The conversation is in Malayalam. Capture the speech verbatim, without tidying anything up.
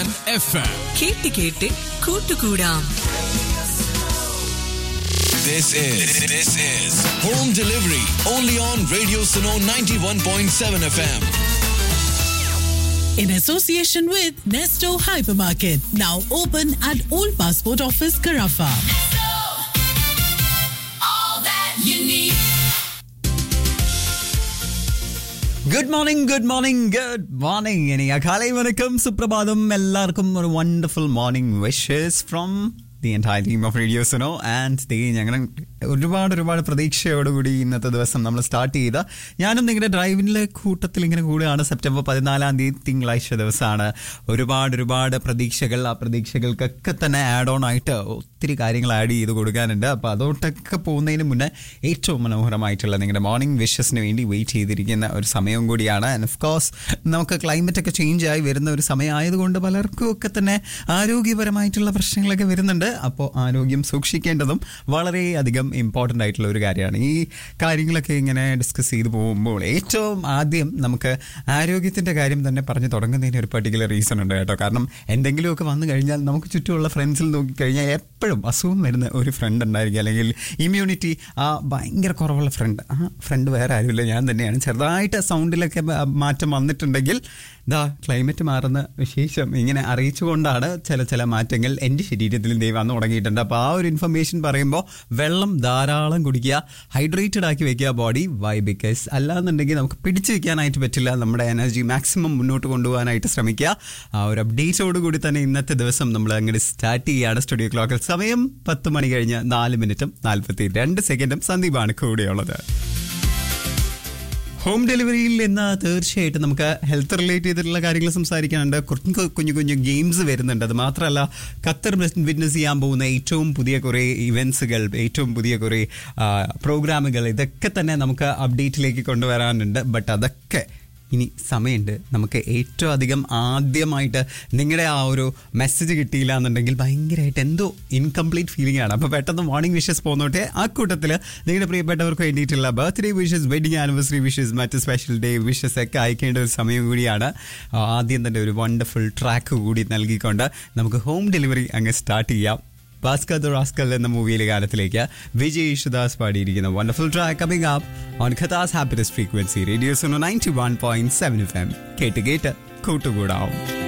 One F M. കേട്ട് കേട്ട് കൂട്ടുകൂടാം. This is this is home delivery only on Radio Suno ninety-one point seven F M. In association with Nesto Hypermarket, now open at Old Passport Office, Carafa. All that you need. Good morning, good morning, good morning. ഇനി അകാലൈ വണക്കം സുപ്രഭാതം എല്ലാവർക്കും ഒരു wonderful morning wishes from the entire team of radio Suno. And they ഞങ്ങൾ ഒരുപാട് ഒരുപാട് പ്രതീക്ഷയോടുകൂടി ഇന്നത്തെ ദിവസം നമ്മൾ സ്റ്റാർട്ട് ചെയ്ത ഞാനും നിങ്ങളുടെ ഡ്രൈവിൻ്റെ കൂട്ടത്തിൽ ഇങ്ങനെ കൂടുകയാണ്. സെപ്റ്റംബർ പതിനാലാം തീയതി തിങ്കളാഴ്ച ദിവസമാണ്. ഒരുപാട് ഒരുപാട് പ്രതീക്ഷകൾ, ആ പ്രതീക്ഷകൾക്കൊക്കെ തന്നെ ആഡ് ഓൺ ആയിട്ട് ഒത്തിരി കാര്യങ്ങൾ ആഡ് ചെയ്ത് കൊടുക്കാനുണ്ട്. അപ്പോൾ അതോട്ടൊക്കെ പോകുന്നതിന് മുന്നേ ഏറ്റവും മനോഹരമായിട്ടുള്ള നിങ്ങളുടെ മോർണിംഗ് വിഷസിന് വേണ്ടി വെയിറ്റ് ചെയ്തിരിക്കുന്ന ഒരു സമയവും കൂടിയാണ്. ആൻഡ് ഓഫ് കോഴ്സ് നമുക്ക് ക്ലൈമറ്റൊക്കെ ചേഞ്ച് ആയി വരുന്ന ഒരു സമയമായതുകൊണ്ട് പലർക്കും ഒക്കെ തന്നെ ആരോഗ്യപരമായിട്ടുള്ള പ്രശ്നങ്ങളൊക്കെ വരുന്നുണ്ട്. അപ്പോൾ ആരോഗ്യം സൂക്ഷിക്കേണ്ടതും വളരെയധികം ഇമ്പോർട്ടൻ്റ് ആയിട്ടുള്ള ഒരു കാര്യമാണ്. ഈ കാര്യങ്ങളൊക്കെ ഇങ്ങനെ ഡിസ്കസ് ചെയ്ത് പോകുമ്പോൾ ഏറ്റവും ആദ്യം നമുക്ക് ആരോഗ്യത്തിൻ്റെ കാര്യം തന്നെ പറഞ്ഞു തുടങ്ങുന്നതിന് ഒരു പർട്ടിക്കുലർ റീസൺ ഉണ്ട് കേട്ടോ. കാരണം എന്തെങ്കിലുമൊക്കെ വന്നു കഴിഞ്ഞാൽ നമുക്ക് ചുറ്റുമുള്ള ഫ്രണ്ട്സിൽ നോക്കിക്കഴിഞ്ഞാൽ എപ്പോഴും അസുഖം വരുന്ന ഒരു ഫ്രണ്ട് ഉണ്ടായിരിക്കും, അല്ലെങ്കിൽ ഇമ്മ്യൂണിറ്റി ആ ഭയങ്കര കുറവുള്ള ഫ്രണ്ട്. ആ ഫ്രണ്ട് വേറെ ആരുമില്ല, ഞാൻ തന്നെയാണ്. ചെറുതായിട്ട് സൗണ്ടിലൊക്കെ മാറ്റം വന്നിട്ടുണ്ടെങ്കിൽ ദാ ക്ലൈമറ്റ് മാറുന്ന വിശേഷം ഇങ്ങനെ അറിയിച്ചുകൊണ്ടാണ് ചില ചില മാറ്റങ്ങൾ എൻ്റെ ശരീരത്തിൽ ദൈവം വന്നു തുടങ്ങിയിട്ടുണ്ട്. അപ്പോൾ ആ ഒരു ഇൻഫർമേഷൻ പറയുമ്പോൾ വെള്ളം ധാരാളം കുടിക്കുക, ഹൈഡ്രേറ്റഡ് ആക്കി വെക്കുക ബോഡി. വൈ? ബിക്കോസ് അല്ലാന്നുണ്ടെങ്കിൽ നമുക്ക് പിടിച്ചു വെക്കാനായിട്ട് പറ്റില്ല. നമ്മുടെ എനർജി മാക്സിമം മുന്നോട്ട് കൊണ്ടുപോകാനായിട്ട് ശ്രമിക്കുക. ആ ഒരു അപ്ഡേറ്റോട് കൂടി തന്നെ ഇന്നത്തെ ദിവസം നമ്മൾ അങ്ങോട്ട് സ്റ്റാർട്ട് ചെയ്യുകയാണ്. സ്റ്റുഡിയോ ക്ലോക്കിൽ സമയം പത്ത് മണി കഴിഞ്ഞ് നാല് മിനിറ്റും നാൽപ്പത്തി രണ്ട് സെക്കൻഡും. സന്ദീപാണ് കൂടെയുള്ളത്. ഹോം ഡെലിവറിയിൽ ഇന്ന് തീർച്ചയായിട്ടും നമുക്ക് ഹെൽത്ത് റിലേറ്റ് ചെയ്തിട്ടുള്ള കാര്യങ്ങൾ സംസാരിക്കാനുണ്ട്. കുഞ്ഞു കുഞ്ഞു കുഞ്ഞു ഗെയിംസ് വരുന്നുണ്ട്. അത് മാത്രമല്ല ഖത്തർ വിറ്റ്നസ് ചെയ്യാൻ പോകുന്ന ഏറ്റവും പുതിയ കുറേ ഇവൻറ്റ്സുകൾ, ഏറ്റവും പുതിയ കുറേ പ്രോഗ്രാമുകൾ, ഇതൊക്കെ തന്നെ നമുക്ക് അപ്ഡേറ്റിലേക്ക് കൊണ്ടുവരാനുണ്ട്. ബട്ട് അതൊക്കെ ഇനി സമയമുണ്ട്. നമുക്ക് ഏറ്റവും അധികം ആദ്യമായിട്ട് നിങ്ങളുടെ ആ ഒരു മെസ്സേജ് കിട്ടിയില്ല എന്നുണ്ടെങ്കിൽ ഭയങ്കരമായിട്ട് എന്തോ ഇൻകംപ്ലീറ്റ് ഫീലിംഗ് ആണ്. അപ്പോൾ പെട്ടെന്ന് മോർണിംഗ് വിഷസ് പോന്നോട്ടെ. ആ കൂട്ടത്തിൽ നിങ്ങളുടെ പ്രിയപ്പെട്ടവർക്ക് വേണ്ടിയിട്ടുള്ള birthday wishes, wedding anniversary wishes, മറ്റ് സ്പെഷ്യൽ ഡേ വിഷസ് ഒക്കെ അയക്കേണ്ട ഒരു സമയം കൂടിയാണ്. ആദ്യം തന്നെ ഒരു വണ്ടർഫുൾ ട്രാക്ക് കൂടി നൽകിക്കൊണ്ട് നമുക്ക് ഹോം ഡെലിവറി അങ്ങ് സ്റ്റാർട്ട് ചെയ്യാം. ഭാസ്കർ ദ റാസ്കൽ എന്ന മൂവിയിലെ ഗാനത്തിലേക്ക് Vijay Yesudas പാടിയിരിക്കുന്ന wonderful track coming up on ഖത്താസ് happiness frequency radio Suno ninety one point seven F M. കേട്ട് കേട്ട് കൂട്ടുകൂടാവും.